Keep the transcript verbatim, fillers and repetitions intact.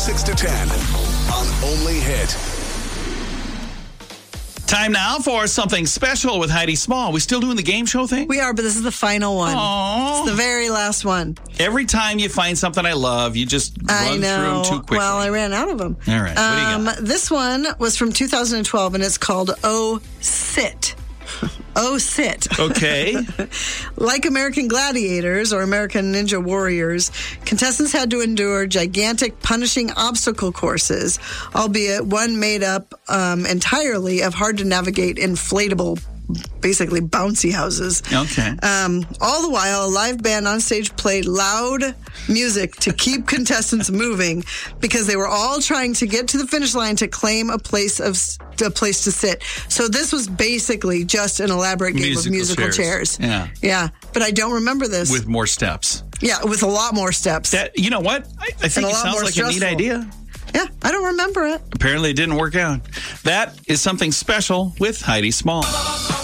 six to ten on Only Hit. Time now for something special with Heidi Small. We still doing the game show thing? We are, but this is the final one. Aww. It's the very last one. Every time you find something I love, you just I run know. through them too quickly. Well, I ran out of them. All right. What do you Um, got? this one was from two thousand twelve, and it's called Oh, Sit. Oh, Sit. Okay. Like American Gladiators or American Ninja Warriors, contestants had to endure gigantic, punishing obstacle courses, albeit one made up um, entirely of hard-to-navigate inflatable, basically bouncy houses. Okay. Um, all the while, a live band on stage played loud music to keep contestants moving because they were all trying to get to the finish line to claim a place of a place to sit. So this was basically just an elaborate game Musical of musical chairs. chairs. Yeah. Yeah. But I don't remember this. With more steps. yeah, with a lot more steps. That You know what? I, I think a it lot sounds more like a neat stressful. idea. yeah, I don't remember it. Apparently it didn't work out. That is something special with Heidi Small.